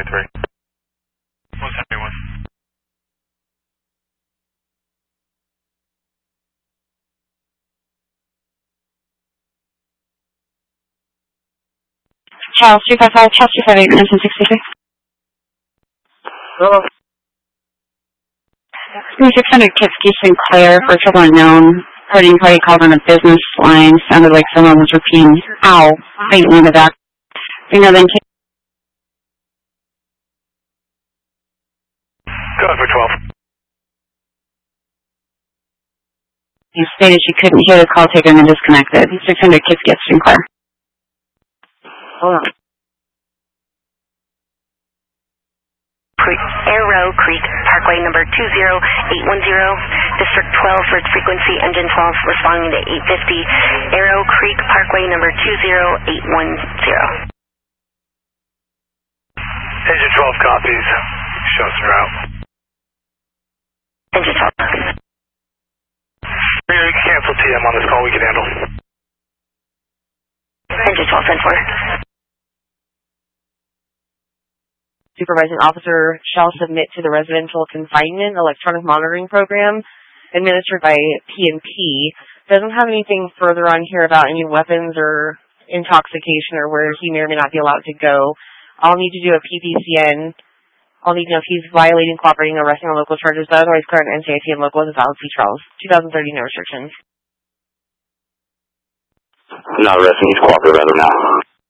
3. 171. Charles 355, Charles 258, Anderson 63. Hello. 600 Kitsky Sinclair for trouble unknown. Party called on a business line. Sounded like someone was repeating, ow, faintly in the back. Signal then Go for 12. You stated she couldn't hear the call taken and disconnected. 600 Kitsky Sinclair. Hold on. Arrow Creek Parkway number 20810, District 12 for its frequency, engine 12 responding to 850. Arrow Creek Parkway number 20810. Engine 12 copies. Show us route. Engine 12 copies. We can cancel TM on this call, we can handle. Engine 12 sent for. Supervising officer shall submit to the residential confinement electronic monitoring program administered by PNP. Doesn't have anything further on here about any weapons or intoxication or where he may or may not be allowed to go. I'll need to do a PPCN. I'll need to know if he's violating, cooperating, or arresting on local charges, but otherwise current NCIC and local is a valid C. Charles. 2030, no restrictions. Not arresting, he's cooperative rather now.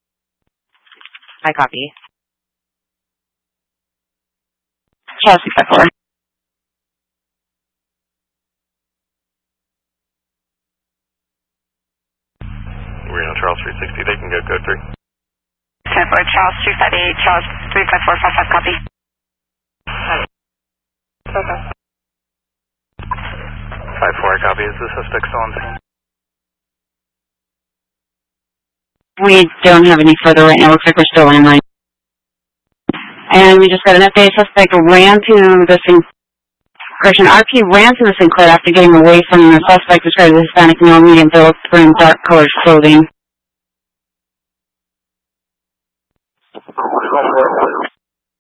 I copy. Charles 654. We're on Charles 360, they can go code 3. Sent for Charles 258, Charles 35455, copy. Okay. 5-4, copy. Is the suspect still on scene? We don't have any further right now. Looks like we're still in line. And we just got an update. Suspect ran to the RP ran to the Sinclair after getting away from the suspect described as Hispanic male, medium build, wearing dark colored clothing.